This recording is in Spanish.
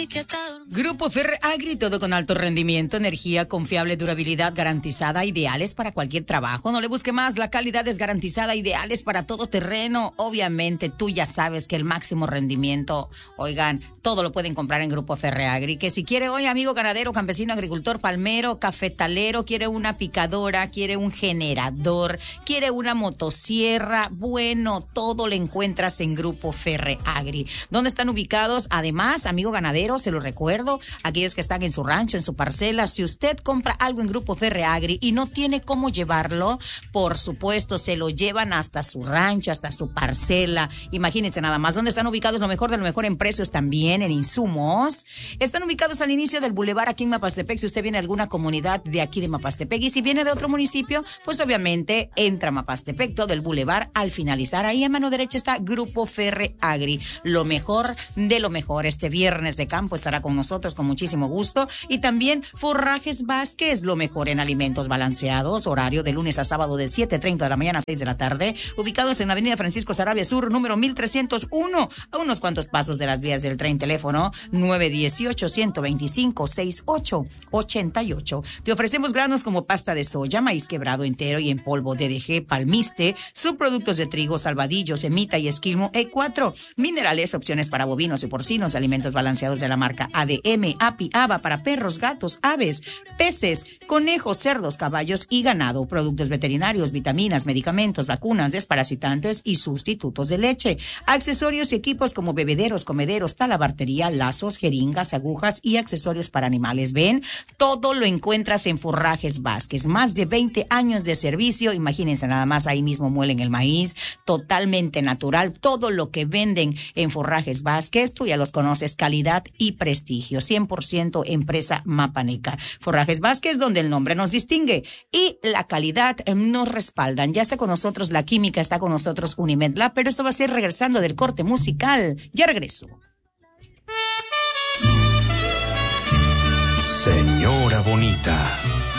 Grupo Ferreagri, todo con alto rendimiento, energía confiable, durabilidad garantizada, ideales para cualquier trabajo. No le busque más, la calidad es garantizada, ideales para todo terreno. Obviamente, tú ya sabes que el máximo rendimiento, oigan, todo lo pueden comprar en Grupo Ferreagri. Que si quiere hoy, amigo ganadero, campesino, agricultor, palmero, cafetalero, quiere una picadora, quiere un generador, quiere una motosierra, bueno, todo lo encuentras en Grupo Ferreagri. ¿Dónde están ubicados? Además, amigo ganadero, se lo recuerdo, aquellos que están en su rancho, en su parcela, si usted compra algo en Grupo Ferreagri y no tiene cómo llevarlo, por supuesto, se lo llevan hasta su rancho, hasta su parcela. Imagínense nada más, ¿dónde están ubicados? Lo mejor de lo mejor en precios también, en insumos. Están ubicados al inicio del bulevar aquí en Mapastepec, si usted viene de alguna comunidad de aquí de Mapastepec, y si viene de otro municipio, pues obviamente entra a Mapastepec, todo el bulevar, al finalizar, ahí a mano derecha está Grupo Ferreagri. Lo mejor de lo mejor. Este viernes de campo estará con nosotros con muchísimo gusto. Y también Forrajes Vázquez, lo mejor en alimentos balanceados, horario de lunes a sábado de 7:30 de la mañana a 6 de la tarde, ubicados en la avenida Francisco Sarabia Sur, número 1301, a unos cuantos pasos de las vías del tren. Teléfono 918-125-6888. Te ofrecemos granos como pasta de soya, maíz quebrado entero y en polvo, DDG, palmiste, subproductos de trigo, salvadillo, semita y esquilmo E4, minerales, opciones para bovinos y porcinos, alimentos balanceados de la marca ADM, API, ABA para perros, gatos, aves, peces, conejos, cerdos, caballos y ganado, productos veterinarios, vitaminas, medicamentos, vacunas, desparasitantes y sustitutos de leche, accesorios y equipos como bebederos, comederos, talabartería, lazos, jeringas, agujas y accesorios para animales. Ven, todo lo encuentras en Forrajes Vázquez, más de 20 años de servicio. Imagínense nada más, ahí mismo muelen el maíz, totalmente natural, todo lo que venden en Forrajes Vázquez, tú ya los conoces, calidad y prestigio, 100% empresa mapaneca. Forrajes Vázquez, donde el nombre nos distingue y la calidad nos respaldan. Ya está con nosotros la química, está con nosotros Unimed Lab, pero esto va a ser regresando del corte musical. Ya regreso. Señora bonita,